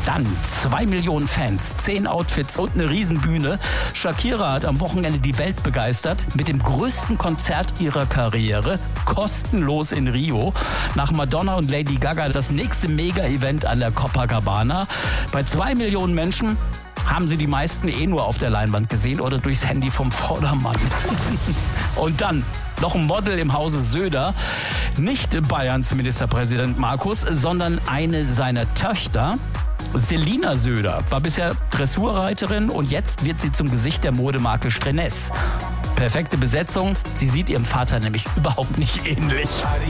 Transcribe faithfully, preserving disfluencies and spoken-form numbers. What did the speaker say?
Dann zwei Millionen Fans, zehn Outfits und eine Riesenbühne. Shakira hat am Wochenende die Welt begeistert mit dem größten Konzert ihrer Karriere, kostenlos in Rio. Nach Madonna und Lady Gaga das nächste Mega-Event an der Copacabana. Bei zwei Millionen Menschen haben sie die meisten eh nur auf der Leinwand gesehen oder durchs Handy vom Vordermann. Und dann noch ein Model im Hause Söder. Nicht Bayerns Ministerpräsident Markus, sondern eine seiner Töchter. Selina Söder war bisher Dressurreiterin und jetzt wird sie zum Gesicht der Modemarke Strennes. Perfekte Besetzung, sie sieht ihrem Vater nämlich überhaupt nicht ähnlich.